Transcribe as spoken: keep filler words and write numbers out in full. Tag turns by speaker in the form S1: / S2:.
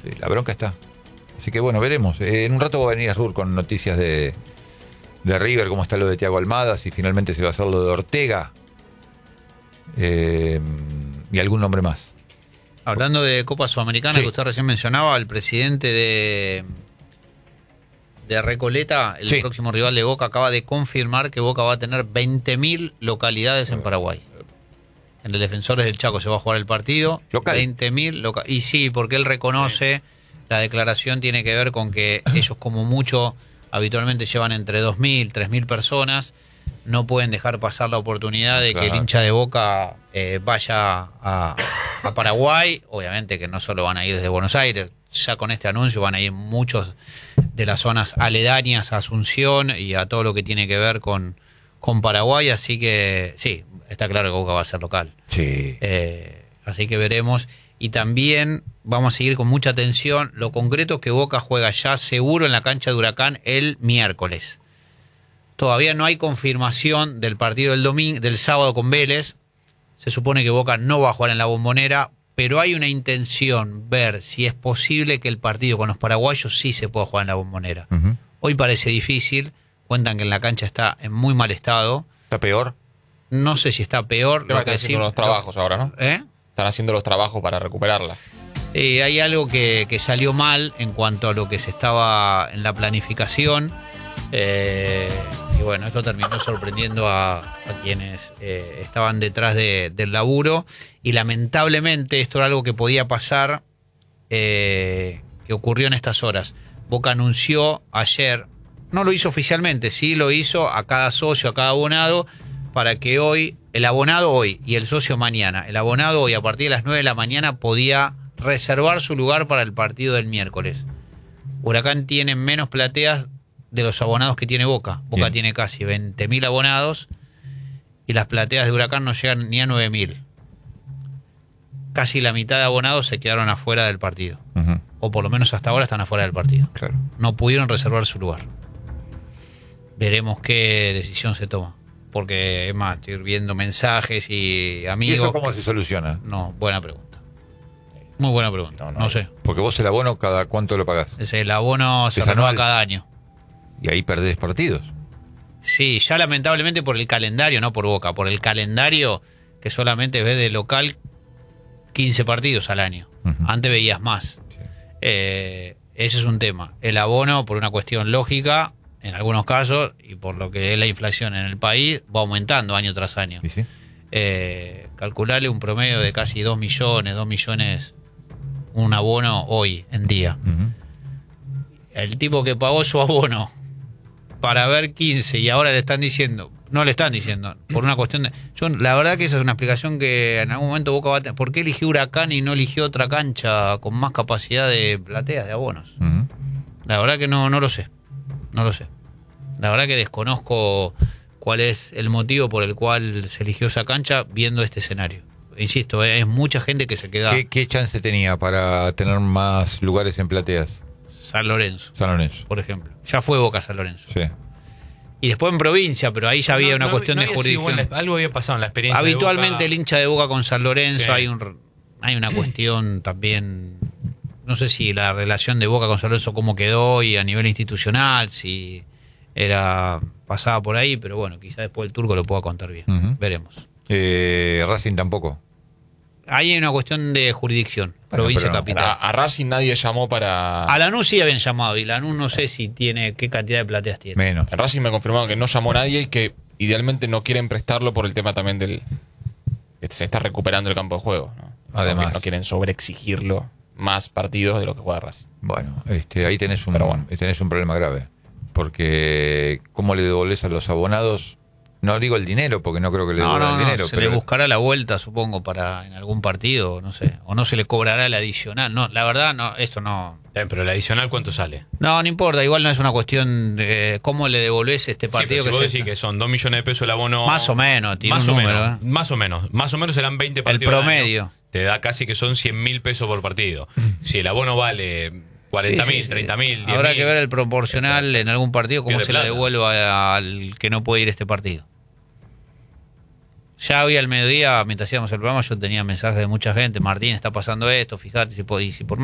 S1: Sí, la bronca está. Así que bueno, veremos. Eh, en un rato va a venir Asrur con noticias de, de River, cómo está lo de Thiago Almada, si finalmente se va a hacer lo de Ortega. Eh, y algún nombre más.
S2: Hablando de Copa Sudamericana, sí, que usted recién mencionaba, el presidente de, de Recoleta, el sí. próximo rival de Boca, acaba de confirmar que Boca va a tener veinte mil localidades en Paraguay. En el Defensores del Chaco se va a jugar el partido.
S1: ¿Local?
S2: veinte mil loca Y sí, porque él reconoce, sí. la declaración tiene que ver con que ellos como mucho habitualmente llevan entre dos mil, tres mil personas. No pueden dejar pasar la oportunidad de claro. que el hincha de Boca eh, vaya a, a Paraguay. Obviamente que no solo van a ir desde Buenos Aires, ya con este anuncio van a ir muchos de las zonas aledañas a Asunción y a todo lo que tiene que ver con, con Paraguay. Así que sí, está claro que Boca va a ser local.
S1: Sí.
S2: Eh, así que veremos. Y también vamos a seguir con mucha atención. Lo concreto es que Boca juega ya seguro en la cancha de Huracán el miércoles. Todavía no hay confirmación del partido del domingo, del sábado con Vélez. Se supone que Boca no va a jugar en la Bombonera, pero hay una intención ver si es posible que el partido con los paraguayos sí se pueda jugar en la Bombonera. Uh-huh. Hoy parece difícil. Cuentan que en la cancha está en muy mal estado.
S1: ¿Está peor?
S2: No sé si está peor.
S3: Lo que están haciendo los trabajos ahora, ¿no?
S2: ¿Eh?
S3: Están haciendo los trabajos para recuperarla.
S2: Eh, hay algo que, que salió mal en cuanto a lo que se estaba en la planificación. Eh, y bueno, esto terminó sorprendiendo a, a quienes eh, estaban detrás de, del laburo. Y lamentablemente esto era algo que podía pasar, eh, que ocurrió en estas horas. Boca anunció ayer, no lo hizo oficialmente, sí lo hizo a cada socio, a cada abonado, para que hoy, el abonado hoy y el socio mañana, el abonado hoy a partir de las nueve de la mañana podía reservar su lugar para el partido del miércoles. Huracán tiene menos plateas de los abonados que tiene Boca. Boca Bien. tiene casi veinte mil abonados y las plateas de Huracán no llegan ni a nueve mil. Casi la mitad de abonados se quedaron afuera del partido. Uh-huh. O por lo menos hasta ahora están afuera del partido.
S1: Claro.
S2: No pudieron reservar su lugar. Veremos qué decisión se toma. Porque es más, estoy viendo mensajes y amigos.
S1: ¿Y eso cómo se soluciona?
S2: No, buena pregunta. Muy buena pregunta. No, no, no sé.
S1: Porque vos el abono, ¿cada cuánto lo pagás?
S2: Es el abono se renueva cada año.
S1: Y ahí perdés partidos.
S2: Sí, ya lamentablemente por el calendario, no por Boca, por el calendario que solamente ves de local quince partidos al año. Uh-huh. Antes veías más. Sí. Eh, ese es un tema. El abono, por una cuestión lógica, en algunos casos, y por lo que es la inflación en el país, va aumentando año tras año.
S1: ¿Sí, sí?
S2: Eh, calcularle un promedio de casi dos millones, dos millones, un abono hoy en día. Uh-huh. El tipo que pagó su abono para ver quince y ahora le están diciendo, no le están diciendo, por una cuestión de... Yo, la verdad que esa es una explicación que en algún momento Boca va a tener. ¿Por qué eligió Huracán y no eligió otra cancha con más capacidad de plateas, de abonos? Uh-huh. La verdad que no, no lo sé, no lo sé. La verdad que desconozco cuál es el motivo por el cual se eligió esa cancha viendo este escenario. Insisto, es mucha gente que se queda...
S1: ¿Qué, qué chance tenía para tener más lugares en plateas?
S2: San Lorenzo.
S1: San Lorenzo.
S2: Por ejemplo. Ya fue Boca San Lorenzo.
S1: Sí.
S2: Y después en provincia, pero ahí ya había no, una no, cuestión
S4: no
S2: de jurisdicción.
S4: Igual, algo había pasado en la experiencia.
S2: Habitualmente
S4: de
S2: el hincha de Boca con San Lorenzo, sí. hay un hay una cuestión también, no sé si la relación de Boca con San Lorenzo cómo quedó y a nivel institucional, si era pasada por ahí, pero bueno, quizá después el Turco lo pueda contar bien. Uh-huh. Veremos.
S1: Eh, Racing tampoco.
S2: Ahí hay una cuestión de jurisdicción, bueno, provincia
S3: no,
S2: capital.
S3: A, a Racing nadie llamó para...
S2: A Lanús sí habían llamado, y Lanús no sé si tiene, qué cantidad de plateas tiene.
S1: Menos.
S3: En Racing me confirmaron que no llamó nadie y que idealmente no quieren prestarlo por el tema también del... Se está recuperando el campo de juego, ¿no?
S1: Además.
S3: No, no quieren sobreexigirlo más partidos de lo que juega Racing.
S1: Bueno, este, ahí tenés un, bueno. tenés un problema grave. Porque ¿cómo le devolvés a los abonados? No digo el dinero, porque no creo que le
S2: no,
S1: devuelvan
S2: no,
S1: el dinero.
S2: No, se
S1: pero
S2: le buscará la vuelta, supongo, para en algún partido, no sé. O no se le cobrará el adicional. No, la verdad, no, esto no...
S4: Eh, pero el adicional, ¿cuánto sale?
S2: No, no importa. Igual no es una cuestión de cómo le devolvés este partido.
S4: Sí, pero si
S2: que
S4: vos decís que son dos millones de pesos el abono...
S2: Más o menos, tiene
S4: más
S2: un
S4: o
S2: número,
S4: menos,
S2: ¿eh?
S4: Más o menos. Más o menos serán veinte partidos.
S2: El promedio.
S4: Te da casi que son cien mil pesos por partido. Si el abono vale... cuarenta mil, sí, sí, treinta mil, diez mil.
S2: Habrá que ver el proporcional en algún partido, cómo se le devuelva al que no puede ir a este partido. Ya hoy al mediodía, mientras hacíamos el programa, yo tenía mensajes de mucha gente. Martín, está pasando esto, fíjate si, si por